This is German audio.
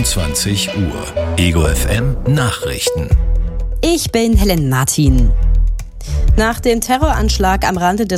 22 Uhr. Ego FM Nachrichten. Ich bin Helen Martin. Nach dem Terroranschlag am Rande des